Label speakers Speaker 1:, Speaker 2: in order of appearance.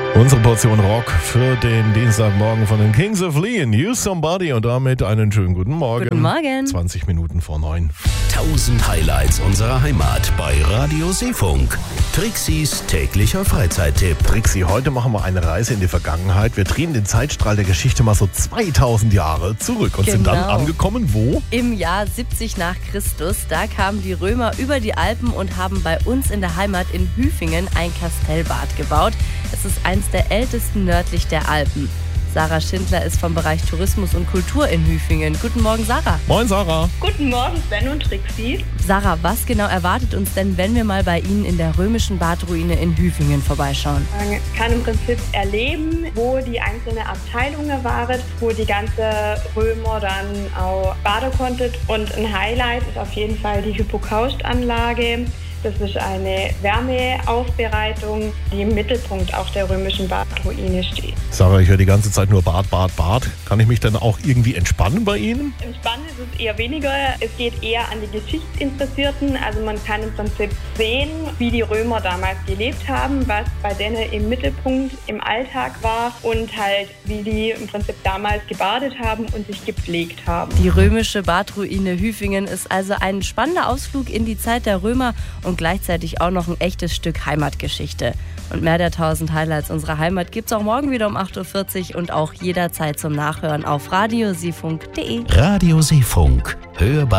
Speaker 1: Unsere Portion Rock für den Dienstagmorgen von den Kings of Leon. Use Somebody und damit einen schönen guten Morgen.
Speaker 2: Guten Morgen.
Speaker 1: 20 Minuten vor 9.
Speaker 3: 1000 Highlights unserer Heimat bei Radio Seefunk. Trixis täglicher Freizeittipp.
Speaker 1: Trixi, heute machen wir eine Reise in die Vergangenheit. Wir drehen den Zeitstrahl der Geschichte mal so 2000 Jahre zurück und sind dann angekommen, wo?
Speaker 2: Im Jahr 70 nach Christus. Da kamen die Römer über die Alpen und haben bei uns in der Heimat in Hüfingen ein Kastellbad gebaut. Es ist eins der ältesten nördlich der Alpen. Sarah Schindler ist vom Bereich Tourismus und Kultur in Hüfingen. Guten Morgen, Sarah.
Speaker 1: Moin, Sarah.
Speaker 4: Guten Morgen, Sven und Trixi.
Speaker 2: Sarah, was genau erwartet uns denn, wenn wir mal bei Ihnen in der römischen Badruine in Hüfingen vorbeischauen?
Speaker 4: Man kann im Prinzip erleben, wo die einzelnen Abteilungen waren, wo die ganze Römer dann auch baden konnten. Und ein Highlight ist auf jeden Fall die Hypokaustanlage. Das ist eine Wärmeaufbereitung, die im Mittelpunkt auch der römischen Badruine steht.
Speaker 1: Sarah, ich höre die ganze Zeit nur Bad, Bad, Bad. Kann ich mich dann auch irgendwie entspannen bei Ihnen?
Speaker 4: Entspannen ist es eher weniger. Es geht eher an die Geschichtsinteressierten. Also man kann im Prinzip sehen, wie die Römer damals gelebt haben, was bei denen im Mittelpunkt im Alltag war und halt, wie die im Prinzip damals gebadet haben und sich gepflegt haben.
Speaker 2: Die römische Badruine Hüfingen ist also ein spannender Ausflug in die Zeit der Römer und gleichzeitig auch noch ein echtes Stück Heimatgeschichte. Und mehr der 1000 Highlights unserer Heimat gibt's auch morgen wieder um 8.40 Uhr und auch jederzeit zum Nachhören auf radioseefunk.de.
Speaker 3: Radio Seefunk. Hörbar